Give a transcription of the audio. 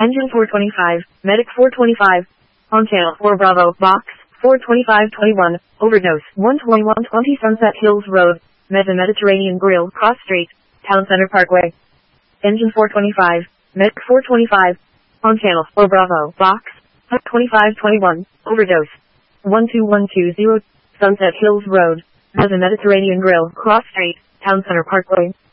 Engine 425, Medic 425. On channel 4 Bravo, Box 42521, Overdose 12120 Sunset Hills Road, Mediterranean Grill, Cross Street, Town Center Parkway. Engine 425, Medic 425. On channel 4 Bravo, Box 2521, Overdose 12120, Sunset Hills Road, Mediterranean Grill, Cross Street, Town Center Parkway.